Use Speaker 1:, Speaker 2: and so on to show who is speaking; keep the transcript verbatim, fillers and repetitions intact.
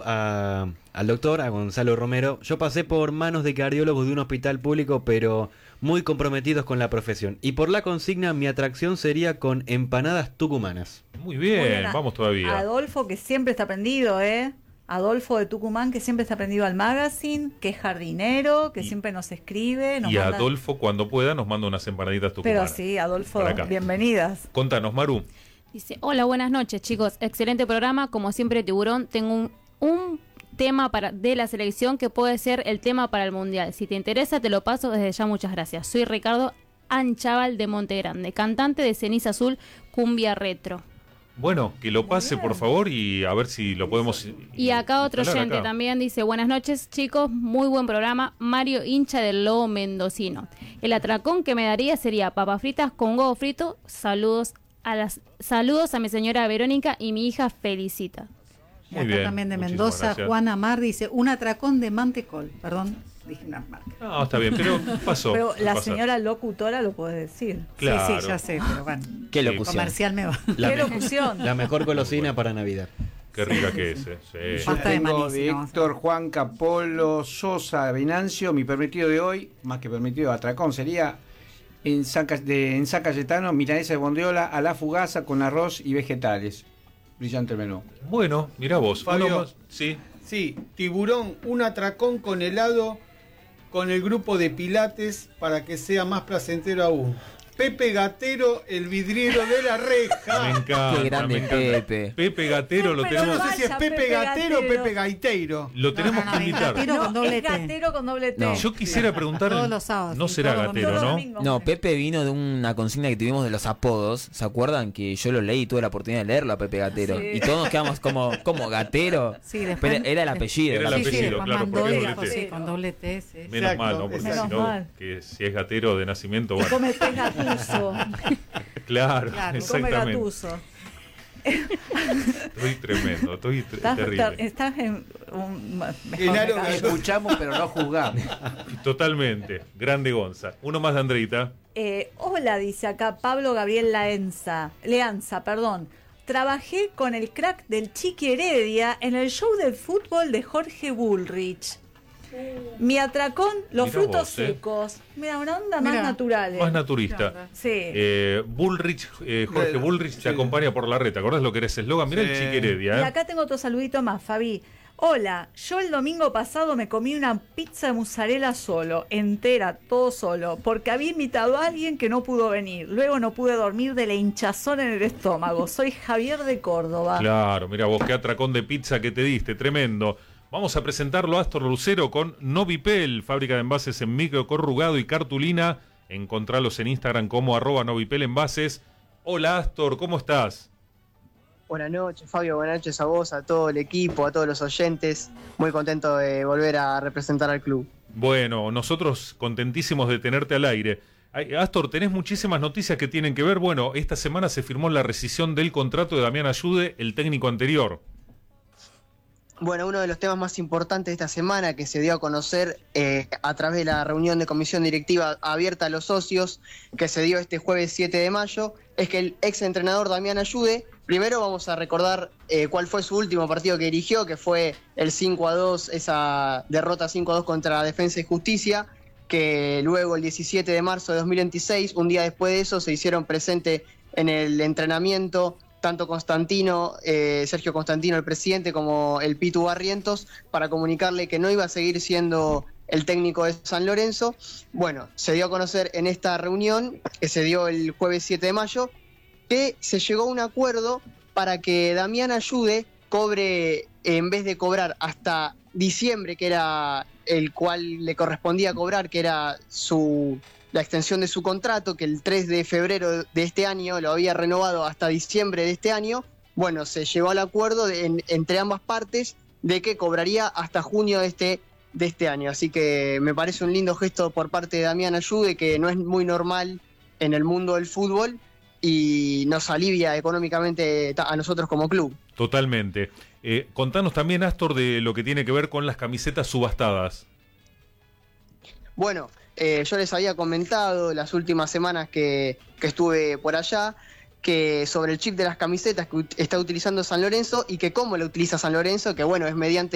Speaker 1: a, al doctor, a Gonzalo Romero. Yo pasé por manos de cardiólogos de un hospital público, pero muy comprometidos con la profesión. Y por la consigna, mi atracción sería con empanadas tucumanas.
Speaker 2: Muy bien,
Speaker 3: Muy bien,
Speaker 2: vamos todavía.
Speaker 3: Adolfo, que siempre está prendido, ¿eh? Adolfo de Tucumán, que siempre está prendido al magazine, que es jardinero, que
Speaker 2: y,
Speaker 3: siempre nos escribe. Nos
Speaker 2: y
Speaker 3: manda...
Speaker 2: Adolfo, cuando pueda, nos manda unas empanaditas tucumanas.
Speaker 3: Pero sí, Adolfo, bienvenidas.
Speaker 2: Contanos, Maru.
Speaker 4: Dice, hola, buenas noches, chicos. Excelente programa. Como siempre, Tiburón, tengo un, un tema para de la selección que puede ser el tema para el Mundial. Si te interesa, te lo paso desde ya. Muchas gracias. Soy Ricardo Anchaval de Monte Grande, cantante de Ceniza Azul, cumbia retro.
Speaker 2: Bueno, que lo pase, por favor, y a ver si lo podemos...
Speaker 4: Y acá otro oyente
Speaker 2: acá.
Speaker 4: también dice, buenas noches, chicos, muy buen programa. Mario, hincha del Lobo Mendocino. El atracón que me daría sería papas fritas con huevo frito. Saludos a las saludos a mi señora Verónica y mi hija Felicita.
Speaker 5: Muy acá bien, también de Mendoza, Juan Amar dice, un atracón de mantecol. Perdón, dije una marca.
Speaker 2: No, está bien, pero pasó.
Speaker 3: Pero la
Speaker 2: pasó.
Speaker 3: señora locutora lo puede decir.
Speaker 2: Claro.
Speaker 5: Sí, sí, ya sé, pero bueno.
Speaker 1: Qué locución.
Speaker 5: Comercial me va.
Speaker 1: La
Speaker 3: Qué
Speaker 1: me
Speaker 3: locución.
Speaker 1: La mejor golosina para Navidad.
Speaker 2: Qué rica que es, eh. Sí.
Speaker 6: Yo tengo de Héctor Juan Capolo Sosa Venancio, mi permitido de hoy, más que permitido, atracón, sería en San, de, en San Cayetano, milanesa de bondiola a la fugaza con arroz y vegetales. Brillante el menú.
Speaker 2: Bueno, mirá vos.
Speaker 7: Fabio,
Speaker 2: uno más, sí.
Speaker 7: Sí, Tiburón, un atracón con helado con el grupo de Pilates para que sea más placentero aún. Pepe Gatero, el vidriero de la reja.
Speaker 2: Me encanta.
Speaker 8: Qué grande
Speaker 2: me encanta.
Speaker 8: Pepe.
Speaker 2: Pepe Gatero lo
Speaker 3: Pero
Speaker 2: tenemos.
Speaker 7: No sé si es
Speaker 3: Vaya,
Speaker 7: Pepe,
Speaker 3: Pepe
Speaker 7: Gatero o
Speaker 3: Gatero.
Speaker 7: Pepe Gaiteiro.
Speaker 2: Lo tenemos
Speaker 5: No, no,
Speaker 2: que
Speaker 5: no,
Speaker 2: invitar.
Speaker 5: Gatero
Speaker 3: No,
Speaker 5: con doble
Speaker 3: es
Speaker 5: T.
Speaker 3: gatero con doble T.
Speaker 8: No.
Speaker 2: Yo quisiera preguntar.
Speaker 5: Todos los sábados,
Speaker 2: no
Speaker 5: sí,
Speaker 2: será
Speaker 5: todos los
Speaker 2: Gatero,
Speaker 3: domingos.
Speaker 2: ¿no?
Speaker 3: Todos los domingos.
Speaker 8: No, Pepe vino de una consigna que tuvimos de los apodos. ¿Se acuerdan? Que yo lo leí y tuve la oportunidad de leerlo a Pepe Gatero.
Speaker 3: Sí.
Speaker 8: Y todos nos quedamos como, como Gatero.
Speaker 5: Sí, después,
Speaker 8: Pero era el apellido.
Speaker 2: Era el
Speaker 5: sí, sí,
Speaker 2: apellido,
Speaker 5: después
Speaker 2: claro,
Speaker 5: mandó
Speaker 2: porque es
Speaker 5: y
Speaker 2: doble
Speaker 5: dijo,
Speaker 2: T.
Speaker 5: sí, con doble T, sí.
Speaker 2: Menos
Speaker 7: Exacto,
Speaker 2: mal, ¿no? Porque
Speaker 3: menos
Speaker 2: si no,
Speaker 3: mal.
Speaker 2: que si es Gatero de nacimiento, bueno.
Speaker 3: Come pez gatuso.
Speaker 2: Claro,
Speaker 5: Claro,
Speaker 3: Come
Speaker 2: exactamente.
Speaker 3: gatuso.
Speaker 2: Estoy tremendo, estoy tr-
Speaker 3: Estás,
Speaker 2: terrible.
Speaker 3: estás en un... mejor
Speaker 7: Genaro
Speaker 3: me callo.
Speaker 6: Escuchamos pero no juzgamos.
Speaker 2: Totalmente. Grande Gonza. Uno más de Andreita.
Speaker 3: Eh, hola, dice acá Pablo Gabriel Laenza, Leanza, perdón. Trabajé con el crack del Chiqui Heredia en el show del fútbol de Jorge Bullrich. Mi atracón, los
Speaker 2: Mirá
Speaker 3: frutos
Speaker 2: vos, eh.
Speaker 3: secos. Mira, una onda
Speaker 5: Mirá.
Speaker 3: más natural.
Speaker 2: Más naturista.
Speaker 5: Claro.
Speaker 3: Sí.
Speaker 2: Eh, Bullrich, eh, Jorge
Speaker 7: Claro,
Speaker 2: Bullrich te
Speaker 7: sí.
Speaker 2: acompaña por la red. ¿Te acordás lo que eres eslogan? Mirá
Speaker 7: Sí.
Speaker 2: el Chiqui Heredia,
Speaker 3: Y
Speaker 2: ¿eh?
Speaker 3: acá tengo otro saludito más, Fabi. Hola, yo el domingo pasado me comí una pizza de mozzarella solo, entera, todo solo, porque había invitado a alguien que no pudo venir. Luego no pude dormir de la hinchazón en el estómago. Soy Javier de Córdoba.
Speaker 2: Claro, mira vos, qué atracón de pizza que te diste, tremendo. Vamos a presentarlo a Astor Lucero con Novipel, fábrica de envases en micro corrugado y cartulina. Encontralos en Instagram como arroba Novipel Envases. Hola Astor, ¿cómo estás?
Speaker 9: Buenas noches, Fabio, buenas noches a vos, a todo el equipo, a todos los oyentes. Muy contento de volver a representar al club.
Speaker 2: Bueno, nosotros contentísimos de tenerte al aire. Ay, Astor, tenés muchísimas noticias que tienen que ver. Bueno, esta semana se firmó la rescisión del contrato de Damián Ayude, el técnico anterior.
Speaker 9: Bueno, uno de los temas más importantes de esta semana que se dio a conocer eh, a través de la reunión de comisión directiva abierta a los socios que se dio este jueves siete de mayo es que el ex entrenador Damián Ayude, primero vamos a recordar eh, cuál fue su último partido que dirigió, que fue el cinco a dos, esa derrota cinco a dos contra Defensa y Justicia, que luego el diecisiete de marzo de dos mil veintiséis, un día después de eso, se hicieron presente en el entrenamiento tanto Constantino, eh, Sergio Constantino, el presidente, como el Pitu Barrientos, para comunicarle que no iba a seguir siendo el técnico de San Lorenzo. Bueno, se dio a conocer en esta reunión, que se dio el jueves siete de mayo, que se llegó a un acuerdo para que Damián Ayude cobre, en vez de cobrar hasta diciembre, que era el cual le correspondía cobrar, que era su... la extensión de su contrato, que el tres de febrero de este año lo había renovado hasta diciembre de este año. Bueno, se llegó al acuerdo de, en, entre ambas partes de que cobraría hasta junio de este, de este año. Así que me parece un lindo gesto por parte de Damián Ayude, que no es muy normal en el mundo del fútbol y nos alivia económicamente a nosotros como club.
Speaker 2: Totalmente. Eh, contanos también, Astor, de lo que tiene que ver con las camisetas subastadas.
Speaker 9: Bueno, eh, yo les había comentado las últimas semanas que, que estuve por allá, que sobre el chip de las camisetas que ut- está utilizando San Lorenzo y que cómo lo utiliza San Lorenzo, que bueno, es mediante